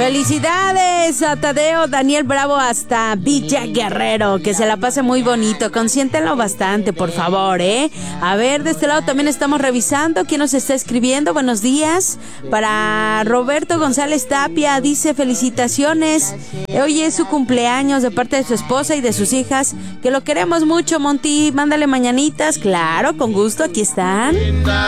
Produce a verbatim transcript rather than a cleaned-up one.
Felicidades a Tadeo Daniel Bravo hasta Villa Guerrero, que se la pase muy bonito, consiéntenlo bastante, por favor, ¿eh? A ver, de este lado también estamos revisando quién nos está escribiendo. Buenos días, para Roberto González Tapia, dice felicitaciones, hoy es su cumpleaños de parte de su esposa y de sus hijas, que lo queremos mucho, Monty, mándale mañanitas, claro, con gusto, aquí están.